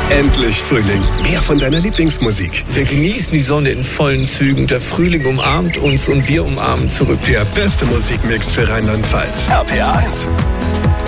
Endlich Frühling. Mehr von deiner Lieblingsmusik. Wir genießen die Sonne in vollen Zügen. Der Frühling umarmt uns und wir umarmen zurück. Der beste Musikmix für Rheinland-Pfalz. RPA 1.